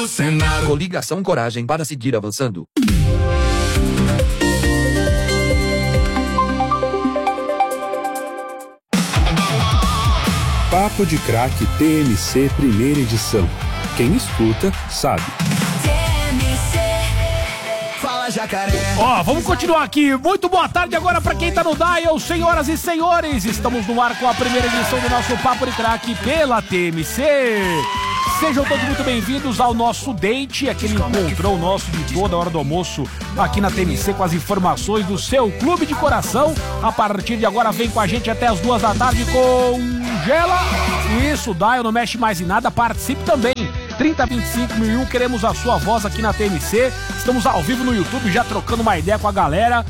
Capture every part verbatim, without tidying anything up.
Senado. Coligação Coragem para seguir avançando. Papo de Craque T M C primeira edição. Quem escuta, sabe. Ó, oh, vamos continuar aqui. Muito boa tarde agora pra quem tá no Dial, senhoras e senhores. Estamos no ar com a primeira edição do nosso Papo de Craque pela T M C. Sejam todos muito bem-vindos ao nosso date, aquele encontrão nosso de toda hora do almoço aqui na T M C com as informações do seu clube de coração. A partir de agora vem com a gente até as duas da tarde com Gela. Isso, Dial, não mexe mais em nada, participe também. trinta, vinte e cinco mil e um, queremos a sua voz aqui na T M C. Estamos ao vivo no YouTube, já trocando uma ideia com a galera.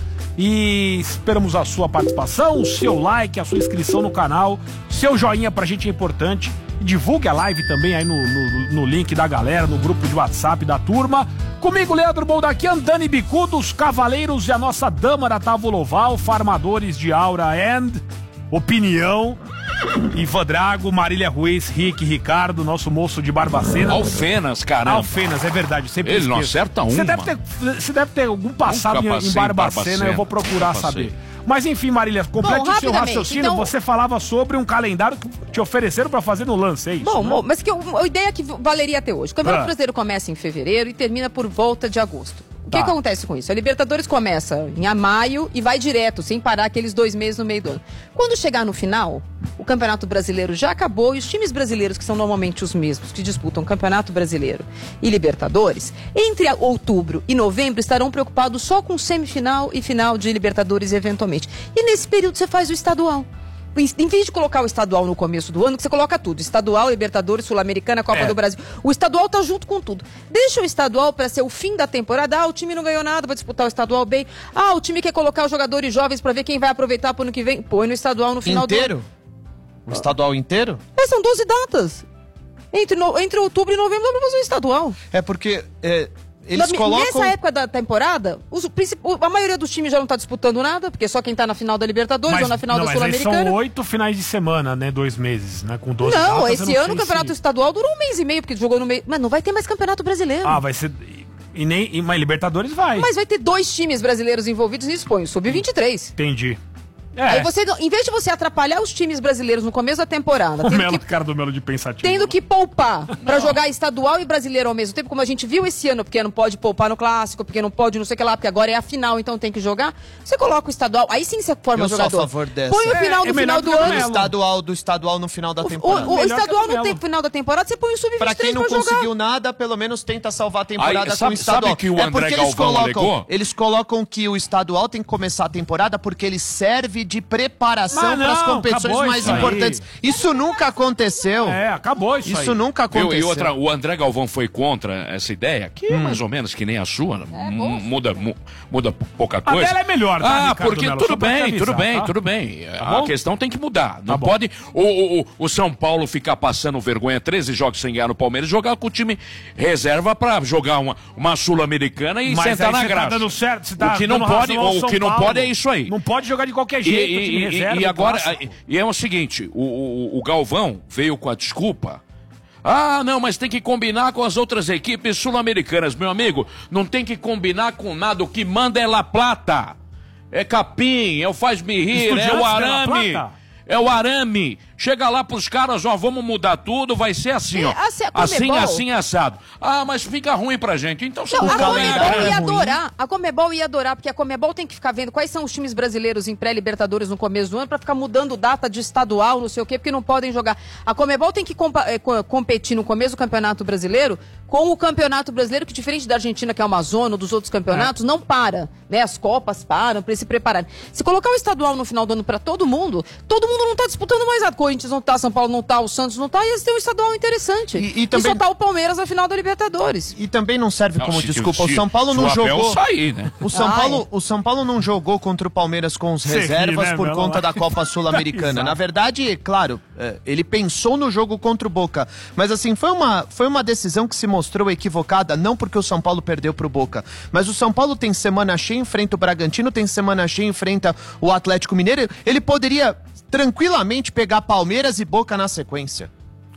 E esperamos a sua participação, o seu like, a sua inscrição no canal. Seu joinha pra gente é importante. Divulgue a live também aí no, no, no link da galera, no grupo de WhatsApp da turma. Comigo, Leandro Boldaquian, Dani Bicudos, Cavaleiros e a nossa dama da Távola Oval, Farmadores de Aura and Opinião. Ivan Drago, Marília Ruiz, Rick, Ricardo, nosso moço de Barbacena. Alfenas, caramba. Alfenas, é verdade. Sempre Ele não esqueço. acerta uma. Você deve ter, você deve ter algum passado em, em Barbacena, Barbacena, eu vou procurar saber. Mas enfim, Marília, complete bom, o seu raciocínio. Então... Você falava sobre um calendário que te ofereceram pra fazer no lance, é isso? Bom, né? bom mas que eu, a ideia é que valeria até hoje. O Campeonato ah. Brasileiro começa em fevereiro e termina por volta de agosto. O que, tá. que acontece com isso? A Libertadores começa em maio e vai direto, sem parar aqueles dois meses no meio do ano. Quando chegar no final, o Campeonato Brasileiro já acabou e os times brasileiros, que são normalmente os mesmos, que disputam Campeonato Brasileiro e Libertadores, entre outubro e novembro estarão preocupados só com semifinal e final de Libertadores eventualmente. E nesse período você faz o estadual. Em vez de colocar o estadual no começo do ano, que você coloca tudo, estadual, Libertadores, Sul-Americana, Copa é. do Brasil, o estadual tá junto com tudo. Deixa o estadual para ser o fim da temporada. Ah, o time não ganhou nada, vai disputar o estadual bem. Ah, o time quer colocar os jogadores jovens para ver quem vai aproveitar pro ano que vem. Põe no estadual no final inteiro? do ano. O estadual inteiro? É, são doze datas. Entre, no, entre outubro e novembro dá pra fazer o estadual. É porque... É... Eles Na, colocam... Nessa época da temporada, os, a maioria dos times já não tá disputando nada, porque só quem tá na final da Libertadores mas, ou na final não, da Sul-Americana. São oito finais de semana, né? Dois meses, né? Com doze Não, datas, esse não ano o campeonato se... estadual durou um mês e meio, porque jogou no meio. Mas não vai ter mais campeonato brasileiro. Ah, vai ser. E nem. E, mas Libertadores vai. Mas vai ter dois times brasileiros envolvidos nisso, põe o sub vinte e três. Entendi. É. Aí você, em vez de você atrapalhar os times brasileiros no começo da temporada, o Melo, que, cara do Melo de pensativo. tendo que poupar pra jogar estadual e brasileiro ao mesmo tempo, como a gente viu esse ano, porque não pode poupar no clássico, porque não pode não sei o que lá, porque agora é a final, então tem que jogar. Você coloca o estadual, aí sim você forma Eu jogador. sou a favor dessa. Põe o final é, do é final do ano. O estadual do estadual no final da temporada. O, o, o estadual no não tem final da temporada, você põe o sub vinte e três pra quem não pra conseguiu jogar. nada, pelo menos tenta salvar a temporada Aí, sabe, com o estadual. Sabe que o é André porque eles Galvão colocam, alegou? eles colocam que o estadual tem que começar a temporada porque ele serve de preparação para as competições mais isso importantes. Isso nunca aconteceu. É, acabou isso Isso aí. nunca aconteceu. E outra, o André Galvão foi contra essa ideia, que é mais ou menos que nem a sua, É, m- muda, mu- muda pouca A coisa. dela é melhor, tá, Ah, Ricardo porque Melo? tudo Só pra te bem, avisar, tudo bem, tá? tudo bem. Tá a bom? questão tem que mudar. Não bom. pode o, o, o São Paulo ficar passando vergonha, treze jogos sem ganhar no Palmeiras, jogar com o time reserva pra jogar uma, uma Sul-Americana e Mas sentar aí na você graça. tá dando certo, você tá o que não dando pode, razão ao o São que não Paulo. pode é isso aí. Não pode jogar de qualquer E, jeito, e- time e- reserva, e agora, clássico. e é o seguinte, o, o, o Galvão veio com a desculpa. Ah, não, mas tem que combinar com as outras equipes sul-americanas, meu amigo. Não tem que combinar com nada. O que manda é La Plata. É capim, é o faz-me rir, é Estudiantes o de La arame. Plata? É o arame. Chega lá pros caras, ó, vamos mudar tudo, vai ser assim, ó. É, assim, a Assim, Conmebol- assim, assado. Ah, mas fica ruim pra gente. Então você Não, não a vai Conmebol ganhar. ia adorar, a Conmebol ia adorar, porque a Conmebol tem que ficar vendo quais são os times brasileiros em pré-libertadores no começo do ano pra ficar mudando data de estadual, não sei o quê, porque não podem jogar. A Conmebol tem que compa- eh, co- competir no começo do Campeonato Brasileiro com o Campeonato Brasileiro, que diferente da Argentina, que é uma zona, ou dos outros campeonatos, não para, né? As Copas param pra eles se prepararem. Se colocar o estadual no final do ano pra todo mundo, todo mundo não tá disputando mais nada. Corinthians não tá, São Paulo não tá, o Santos não tá, e eles têm um estadual interessante. E- e também- só tá o Palmeiras na final da Libertadores. E também não serve Não, como se- desculpa. se- O São Paulo se não o Abel jogou. sair, né? O São, Ai. Paulo, o São Paulo não jogou contra o Palmeiras com os Você ri, reservas né, por Melo? conta da Copa Sul-Americana. Exato. Na verdade, claro, é, ele pensou no jogo contra o Boca. Mas assim, foi uma, foi uma decisão que se mostrou equivocada, não porque o São Paulo perdeu pro Boca. Mas o São Paulo tem semana cheia, enfrenta o Bragantino, tem semana cheia, enfrenta o Atlético Mineiro. Ele poderia tranquilamente pegar Palmeiras e Boca na sequência.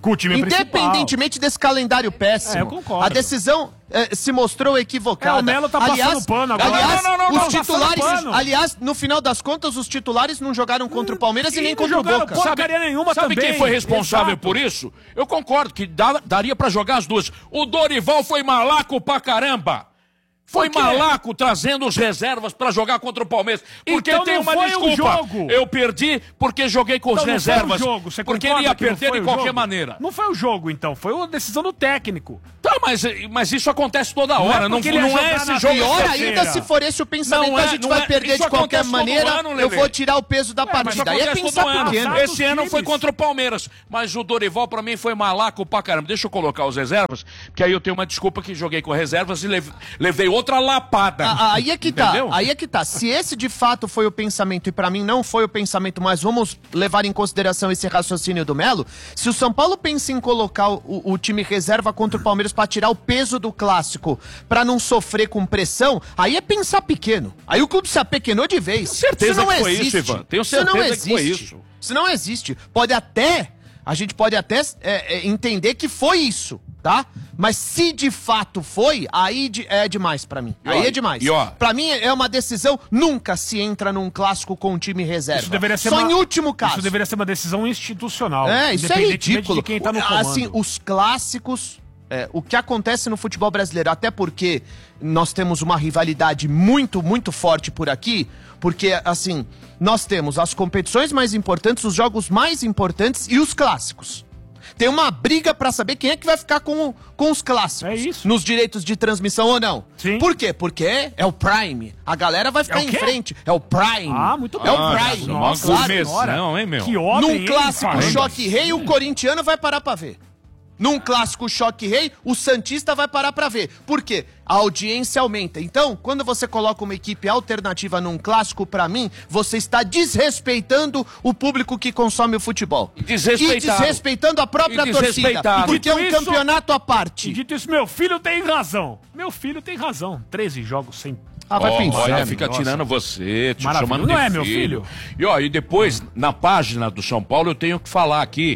Com o time Independentemente principal. desse calendário péssimo. É, eu concordo. A decisão eh, se mostrou equivocada. É, o Melo tá passando aliás, pano agora. Aliás, Não, não, não, os não, titulares, passando pano. aliás, no final das contas, os titulares não jogaram contra o Palmeiras e, e nem não contra o jogaram Boca. porcaria nenhuma Sabe também. quem foi responsável Exato. por isso? Eu concordo que dá- daria pra jogar as duas. O Dorival foi malaco pra caramba. Foi Por quê? malaco trazendo os reservas pra jogar contra o Palmeiras. Porque Então tem não uma foi o desculpa. jogo. Eu perdi porque joguei com os Então não foi reservas. o jogo. Você porque ele concorda ia que não perder foi de o qualquer jogo? maneira. Não foi o jogo, então. Foi a decisão do técnico. Tá, mas, mas isso acontece toda Não é hora. Não, porque ele ia não é jogar esse na jogo. Pior terça-feira. ainda se for esse o pensamento, Não é- a gente não vai é- perder isso de qualquer acontece todo maneira, ano, eu Lelê. vou tirar o peso da Mas partida. Aí é acontece pensar todo ano. pequeno. Azar Esse dos ano times. foi contra o Palmeiras, mas o Dorival pra mim foi malaco pra caramba. Deixa eu colocar os reservas, porque aí eu tenho uma desculpa que joguei com reservas e leve- levei outra lapada. Ah, Aí é que tá, Entendeu? aí é que tá. Se esse de fato foi o pensamento, e pra mim não foi o pensamento, mas vamos levar em consideração esse raciocínio do Melo, se o São Paulo pensa em colocar o, o time reserva contra o Palmeiras pra tirar o peso do clássico, pra não sofrer com pressão, aí é pensar pequeno. Aí o clube se apequenou de vez. Tenho certeza Isso não que foi existe. isso, Ivan. Tenho Isso não certeza que foi existe. isso. Isso não existe. Pode até, a gente pode até é, é, entender que foi isso, tá? Mas se de fato foi, aí de- é demais pra mim. E Aí ó, é demais. e ó. Pra mim é uma decisão, nunca se entra num clássico com um time reserva. Isso deveria ser Só uma- em último caso. Isso deveria ser uma decisão institucional. É, isso é independentemente ridículo. de quem tá no comando. Assim, os clássicos, é, o que acontece no futebol brasileiro, até porque nós temos uma rivalidade muito, muito forte por aqui, porque, assim, nós temos as competições mais importantes, os jogos mais importantes e os clássicos. Tem uma briga pra saber quem é que vai ficar com, o- com os clássicos. É isso. Nos direitos de transmissão ou não. Sim. Por quê? Porque é o Prime. A galera vai ficar É o em quê? frente. É o Prime. Ah, muito É o Ah, Prime. nossa, Claro. gourmetzão, hein, meu? Que ordem, Num hein, clássico caramba. choque rei, o corintiano vai parar pra ver. Num clássico choque rei, o santista vai parar pra ver. Por quê? A audiência aumenta. Então, quando você coloca uma equipe alternativa num clássico, pra mim, você está desrespeitando o público que consome o futebol. E desrespeitado. E desrespeitando a própria E torcida. desrespeitado. Porque é um Dito isso- campeonato à E parte. dito isso, meu filho tem razão. Meu filho tem razão. treze jogos sem... Ah, vai Ó, pensar. olha, fica Nossa. tirando você, te Maravilha. chamando de Não é, meu filho? E ó, e depois, na página do São Paulo, eu tenho que falar aqui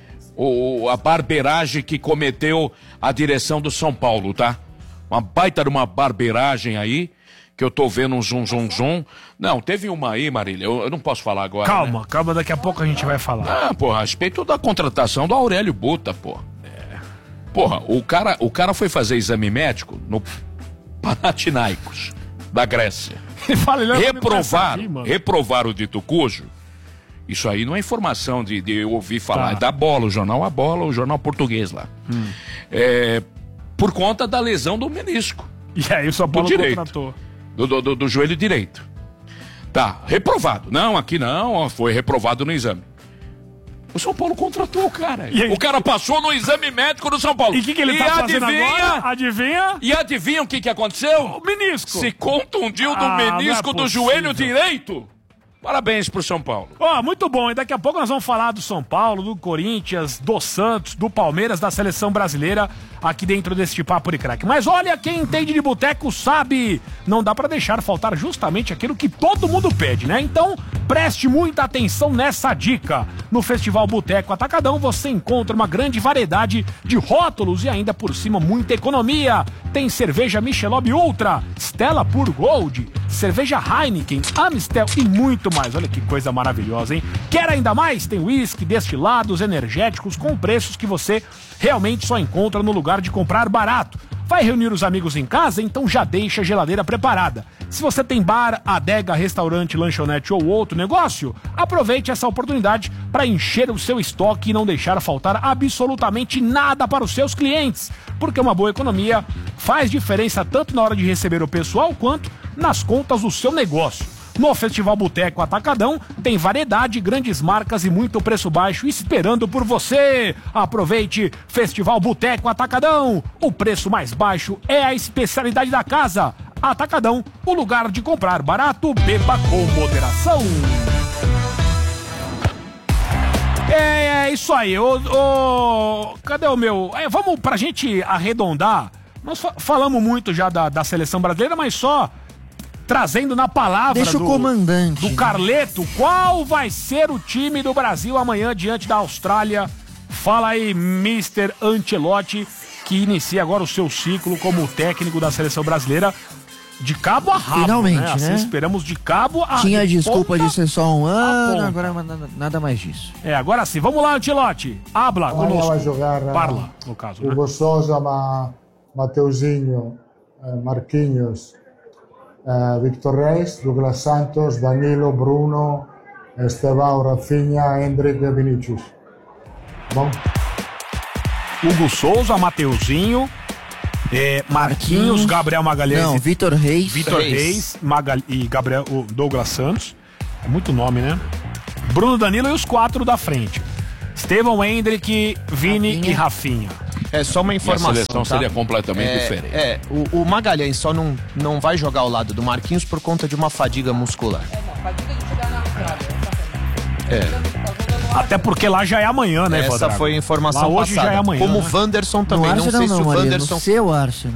o, a barbeiragem que cometeu a direção do São Paulo, tá? Uma baita de uma barbeiragem aí, que eu tô vendo um zum, zum, zum. Não, teve uma aí, Marília, eu, eu não posso falar agora, Calma, né? calma, daqui a pouco a gente vai falar. Ah, porra, a respeito da contratação do Aurélio Buta, porra. Porra, o cara, o cara foi fazer exame médico no Panathinaikos, da Grécia. Fala, ele vai me Reprovar, aqui, mano. reprovar o dito cujo, isso aí não é informação de, de eu ouvir falar, Tá. é da Bola, o jornal A Bola, o jornal português lá. É, por conta da lesão do menisco, E aí o São do Paulo direito, contratou. do, do, do- do joelho direito. Tá, reprovado. Não, aqui não, ó, foi reprovado no exame. O São Paulo contratou o cara. E aí? O cara passou no exame médico do São Paulo. E o que, que ele E tá fazendo adivinha? agora? Adivinha? E adivinha o que, que aconteceu? O menisco. Se contundiu do Ah, não é menisco do possível. joelho direito. Parabéns pro São Paulo. Ó, muito bom. E daqui a pouco nós vamos falar do São Paulo, do Corinthians, do Santos, do Palmeiras, da seleção brasileira aqui dentro deste Papo de Craque. Mas olha, quem entende de boteco sabe, não dá pra deixar faltar justamente aquilo que todo mundo pede, né? Então, preste muita atenção nessa dica. No Festival Boteco Atacadão você encontra uma grande variedade de rótulos e ainda por cima muita economia. Tem cerveja Michelob Ultra, Stella Pure Gold, cerveja Heineken, Amstel e muito mais. Olha que coisa maravilhosa, hein? Quer ainda mais? Tem uísque, destilados, energéticos com preços que você realmente só encontra no lugar de comprar barato. Vai reunir os amigos em casa? Então já deixa a geladeira preparada. Se você tem bar, adega, restaurante, lanchonete ou outro negócio, aproveite essa oportunidade para encher o seu estoque e não deixar faltar absolutamente nada para os seus clientes, porque uma boa economia faz diferença tanto na hora de receber o pessoal quanto nas contas do seu negócio. No Festival Boteco Atacadão tem variedade, grandes marcas e muito preço baixo esperando por você. Aproveite Festival Boteco Atacadão. O preço mais baixo é a especialidade da casa. Atacadão, o lugar de comprar barato, beba com moderação. É, é isso aí. Ô, ô, cadê o meu? É, vamos pra gente arredondar. Nós fa- falamos muito já da, da seleção brasileira, mas só trazendo na palavra Deixa o do, comandante, do né? Carleto, qual vai ser o time do Brasil amanhã diante da Austrália, Fala aí, mister Ancelotti, que inicia agora o seu ciclo como técnico da seleção brasileira de cabo a rabo. Finalmente, né? Assim, né? esperamos de cabo a Tinha desculpa de ser só um ano, ponta. agora nada, nada mais disso. É, agora sim. Vamos lá, Ancelotti. Habla Amanhã conosco. vai jogar Parla, no caso. Né? Hugo Souza, Ma, Mateuzinho, eh, Marquinhos, eh, Victor Reis, Douglas Santos, Danilo, Bruno, Estevão, Rafinha, Hendrick e Vinícius. Bom? Hugo Souza, Mateuzinho, é, Marquinhos, Marquinhos, Gabriel Magalhães. Não, Vitor Reis. Vitor Reis, Reis Magal e Gabriel, o Douglas Santos. É muito nome, né? Bruno, Danilo e os quatro da frente. Estevão, Hendrick, Vini Rafinha. e Rafinha. É só uma informação. A seleção tá? seria completamente é, diferente. É, o, o Magalhães só não, não vai jogar ao lado do Marquinhos por conta de uma fadiga muscular. É. Até porque lá já é amanhã, né, Essa Vadrago? foi a informação lá hoje passada. já é amanhã. Como o né? Wanderson também. No Não Arsenal sei se não, o Maria, Wanderson. no seu Arsenal.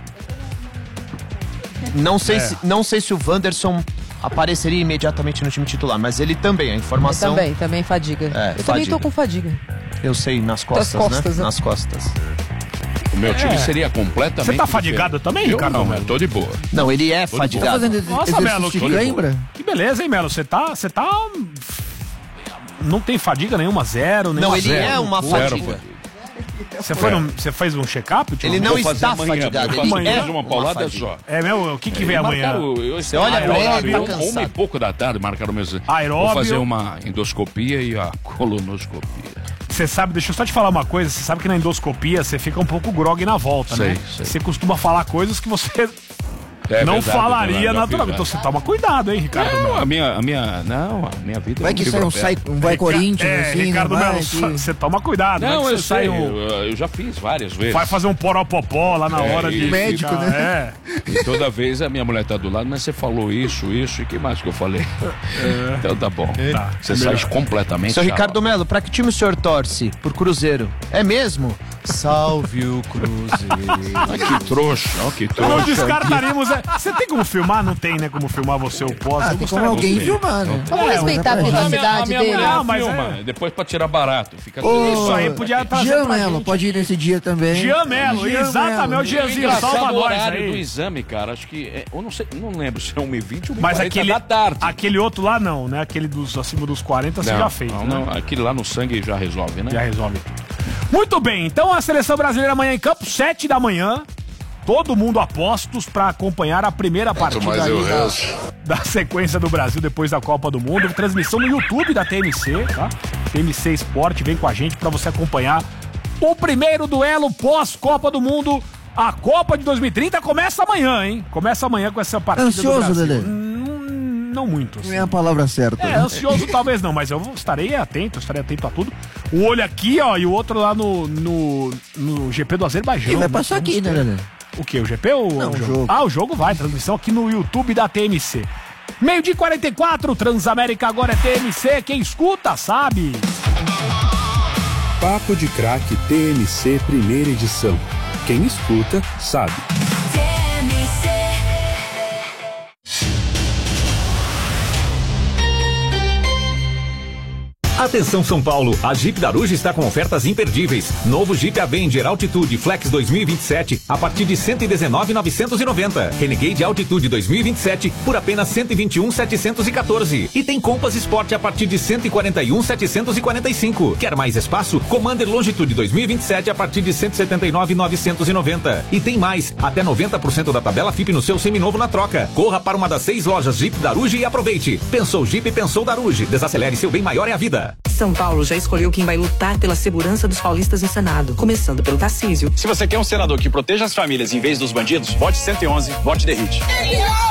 Não sei, É. se, não sei se o Wanderson apareceria imediatamente no time titular, mas ele também, a informação. Também, também fadiga. É, eu também fadiga. tô com fadiga. Eu sei, nas costas, costas, né? né? Nas costas. O meu time É. seria completamente Você tá diferente. fadigado também, Eu Ricardo não, Melo? eu tô de boa. Não, ele é Tá fadigado. fazendo Nossa, exercício Melo, de que- cãibra? Que beleza, hein, Melo? Você tá, você tá... Não tem fadiga nenhuma, zero, nenhuma Não, ele zero. é uma Zero fadiga. fadiga. Você, foi num- você fez um check-up? Ele ultimamente? não Vou fazer está amanhã, fadigado, eu ele faço é mais uma paulada fadiga. só. É meu, o que que vem amanhã? Marcaram, eu, Você olha pra ele, ele tá uma, cansado. uma e pouco da tarde marcaram mesmo. Aeróbio. Vou fazer uma endoscopia e a colonoscopia. Você sabe, deixa eu só te falar uma coisa, você sabe que na endoscopia você fica um pouco grog na volta, Sei, né? sei. Você costuma falar coisas que você É não verdade, falaria verdade, naturalmente. Então já você toma cuidado, hein, Ricardo Não, Melo? a minha, a minha, não, a minha vida Vai é um que sai livro um, aberto. sai, um vai Corinthians, é, assim, Ricardo não vai, Melo, que- você toma cuidado. Não, vai que eu você sai sei, um- eu, eu já fiz várias vezes. vai fazer um poropopó lá na É, hora de... e- Médico, ficar- né? É. E toda vez a minha mulher tá do lado, mas você falou isso, isso, e que mais que eu falei? Então tá bom. Tá. Você sai completamente. Seu Ricardo chapado. Melo, pra que time o senhor torce? Por Cruzeiro. É mesmo? Salve o Cruzeiro. Ah, que trouxa, ó, que Não trouxa. descartaríamos... é, Você tem como filmar? Não tem, né? Como filmar você o pós. Ah, Eu tem gostaria como alguém de ver. filmar, né? Vamos É, respeitar a mas A é pra- minha, a privacidade minha dele. mulher Não, mas filma, é- depois pra tirar barato. Fica Isso aí podia trazer Jean pra Melo, gente. pode ir nesse dia também. Jean Melo, Jean exatamente, Melo. o Jeanzinho, Engraçado salva o nós horário aí. do exame, cara. Acho que. É, eu não sei, não lembro se é uma e vinte ou uma e Mas quarenta aquele, da tarde. aquele outro lá não, né? Aquele dos acima dos quarenta você Não, já fez, não, né? não, aquele lá no sangue já resolve, né? Já resolve. Muito bem, então a seleção brasileira amanhã em campo, sete da manhã. Todo mundo a postos para acompanhar a primeira partida aí da, da sequência do Brasil depois da Copa do Mundo. Transmissão no YouTube da T M C, tá? T M C Sport, vem com a gente para você acompanhar o primeiro duelo pós-Copa do Mundo. A Copa de dois mil e trinta começa amanhã, hein? Começa amanhã com essa partida Ansioso, do Brasil. Lelê? Hum, não muito. assim. Não é a palavra certa. É, né? ansioso talvez não, mas eu estarei atento, estarei atento a tudo. O olho aqui, ó, e o outro lá no, no, no G P do Azerbaijão. E vai né? passar aqui, né, Vamos ter- Lelê? O que? O G P ou Não, o o jogo? jogo. Ah, o jogo vai, transmissão aqui no YouTube da T M C. Meio-dia e quarenta e quatro, Transamérica agora é T M C, quem escuta sabe. Papo de Craque T M C Primeira Edição. Quem escuta, sabe. Atenção São Paulo, a Jeep Daruja está com ofertas imperdíveis. Novo Jeep Avenger Altitude Flex dois mil e vinte e sete a partir de cento e dezenove mil novecentos e noventa. Renegade Altitude dois mil e vinte e sete por apenas cento e vinte e um mil setecentos e quatorze. E tem Compass Sport a partir de cento e quarenta e um mil setecentos e quarenta e cinco. Quer mais espaço? Commander Longitude dois mil e vinte e sete a partir de cento e setenta e nove mil novecentos e noventa. E tem mais, até noventa por cento da tabela F I P no seu seminovo na troca. Corra para uma das seis lojas Jeep Daruja e aproveite. Pensou Jeep, pensou Daruja. Desacelere, seu bem maior é a vida. São Paulo já escolheu quem vai lutar pela segurança dos paulistas no Senado, começando pelo Tarcísio. Se você quer um senador que proteja as famílias em vez dos bandidos, vote cento e onze, vote Derrite.